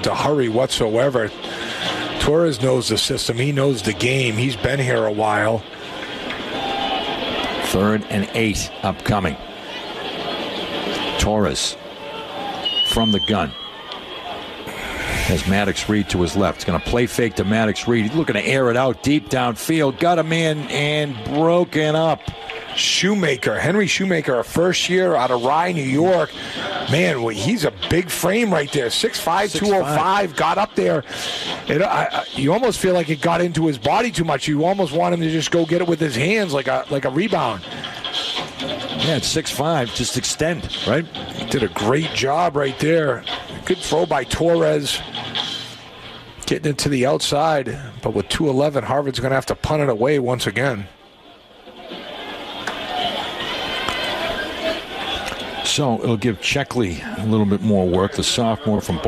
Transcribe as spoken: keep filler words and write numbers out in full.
to hurry whatsoever. Torres knows the system. He knows the game. He's been here a while. Third and eight upcoming. Torres from the gun. Has Maddox Reed to his left. He's going to play fake to Maddox Reed. He's looking to air it out deep downfield. Got a man and broken up. Shoemaker, Henry Shoemaker, a first year out of Rye, New York. Man, well, he's a big frame right there. six five, two oh five, got up there. It, I, I, you almost feel like it got into his body too much. You almost want him to just go get it with his hands like a like a rebound. Yeah, it's six five, just extend, right? He did a great job right there. Good throw by Torres. Getting it to the outside, but with two eleven, Harvard's going to have to punt it away once again. So it'll give Checkley a little bit more work, the sophomore from